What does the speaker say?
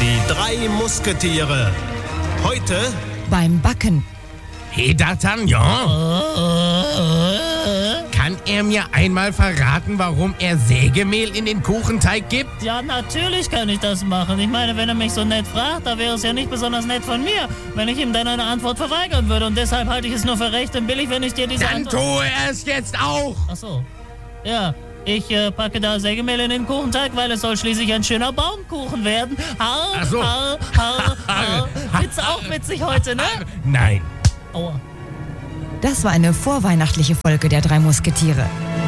Die 3 Musketiere. Heute beim Backen. Hey D'Artagnan, kann er mir einmal verraten, warum er Sägemehl in den Kuchenteig gibt? Ja, natürlich kann ich das machen. Ich meine, wenn er mich so nett fragt, da wäre es ja nicht besonders nett von mir, wenn ich ihm dann eine Antwort verweigern würde. Und deshalb halte ich es nur für recht und billig, wenn ich dir diese Dann Antwort... tue es jetzt auch! Ach so. Ja, ich packe da Sägemehl in den Kuchenteig, weil es soll schließlich ein schöner Baumkuchen werden. Ach so. Witz auch witzig heute, ne? Nein. Aua. Das war eine vorweihnachtliche Folge der 3 Musketiere.